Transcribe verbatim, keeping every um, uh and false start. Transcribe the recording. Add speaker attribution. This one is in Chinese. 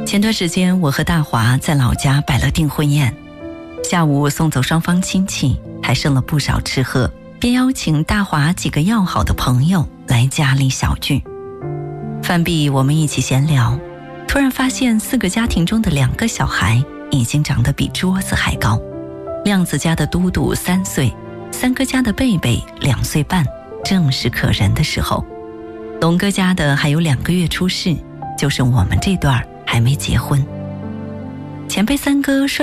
Speaker 1: 前段时间我和大华在老家摆了订婚宴，下午送走双方亲戚，还剩了不少吃喝，便邀请大华几个要好的朋友来家里小聚。饭毕，我们一起闲聊，突然发现四个家庭中的两个小孩已经长得比桌子还高。亮子家的嘟嘟三岁，三哥家的贝贝两岁半，正是可人的时候。龙哥家的还有两个月出世，就是我们这段还没结婚。前辈三哥率